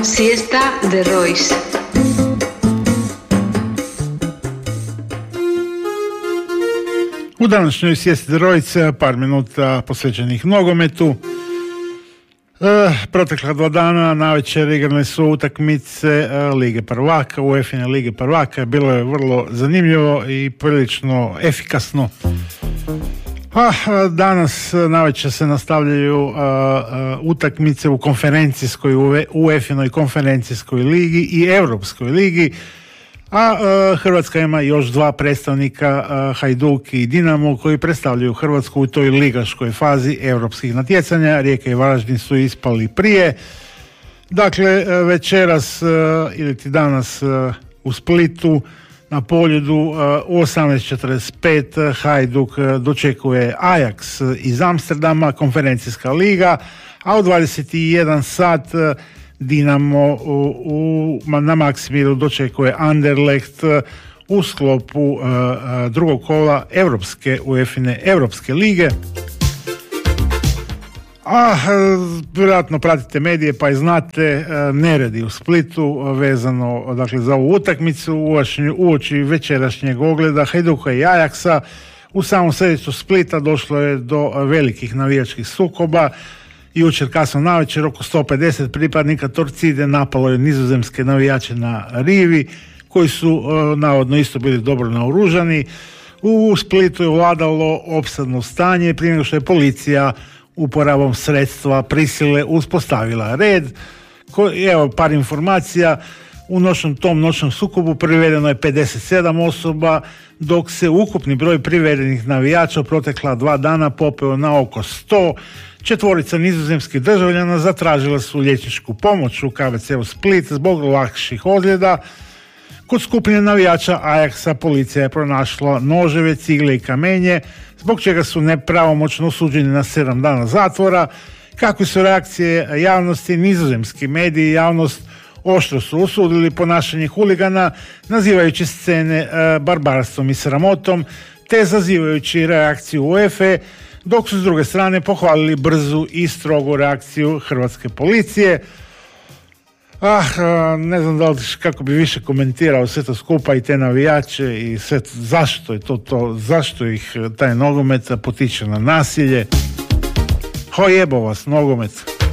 Siesta de Royce. U današnjoj Sjesti de Royce par minuta posvećenih nogometu. Protekla 2 dana navečer igrane su utakmice Lige prvaka, UEFA Lige prvaka. Bilo je vrlo zanimljivo i prilično efikasno. Danas navečer se nastavljaju utakmice u konferencijskoj UEFA-inoj konferencijskoj ligi i Europskoj ligi. A Hrvatska ima još 2 predstavnika, Hajduk i Dinamo, koji predstavljaju Hrvatsku u toj ligaškoj fazi europskih natjecanja. Rijeka i Varaždin su ispali prije. Dakle, večeras ili ti danas u Splitu na Poljudu u 18:45 Hajduk dočekuje Ajax iz Amsterdama, konferencijska liga, a u 21 sat Dinamo na Maksimiru dočekuje Anderlecht u sklopu drugog kola UEFA-ine Europske lige. Vjerojatno pratite medije pa i znate neredi u Splitu vezano dakle, za ovu utakmicu uoči večerašnjeg ogleda Hajduka i Ajaksa. U samom središtu Splita došlo je do velikih navijačkih sukoba. Jučer kasno navečer oko 150 pripadnika Torcide napalo je nizozemske navijače na rivi, koji su navodno isto bili dobro naoružani. U Splitu je vladalo opsadno stanje prije nego što je policija uporabom sredstva prisile uspostavila red. Evo par informacija. U tom noćnom sukobu privedeno je 57 osoba, dok se ukupni broj privedenih navijača u protekla 2 dana popeo na oko 100. 4 nizozemskih državljana zatražila su liječničku pomoć u KBC-u Split zbog lakših ozljeda. Kod skupine navijača Ajaksa policija je pronašla noževe, cigle i kamenje, zbog čega su nepravomoćno osuđeni na 7 dana zatvora. Kakve su reakcije javnosti? Nizozemski mediji i javnost oštro su osudili ponašanje huligana, nazivajući scene barbarstvom i sramotom, te zazivajući reakciju UEFA, dok su s druge strane pohvalili brzu i strogu reakciju hrvatske policije. Ne znam da li kako bi više komentirao sve to skupa i te navijače i sve zašto je to, zašto ih taj nogomet potiče na nasilje. Jebo vas nogomet.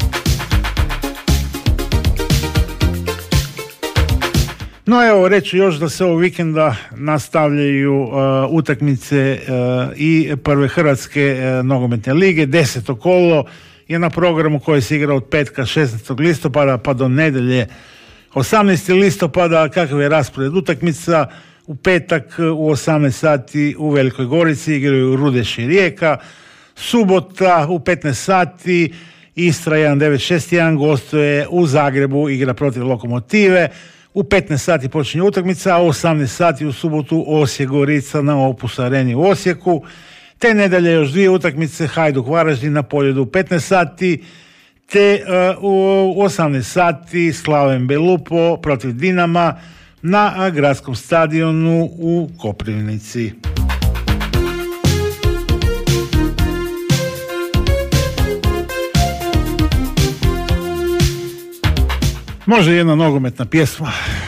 No evo, reću još da se ovog vikenda nastavljaju utakmice i prve Hrvatske nogometne lige. 10. kolo je na programu koji se igra od petka 16. listopada pa do nedjelje 18. listopada. Kakav je raspored utakmica? U petak u 18 sati u Velikoj Gorici igraju Rudeš i Rijeka. Subota u 15 sati Istra 1961 gostuje u Zagrebu, igra protiv Lokomotive. U 15 sati počinje utakmica, a u 18 sati u subotu Osijek Gorica na Opus Areni u Osijeku. Te nedalje još 2 utakmice, Hajduk Varaždin na Poljudu u 15 sati, te u 18 sati Slaven Belupo protiv Dinama na gradskom stadionu u Koprivnici. Može jedna nogometna pjesma.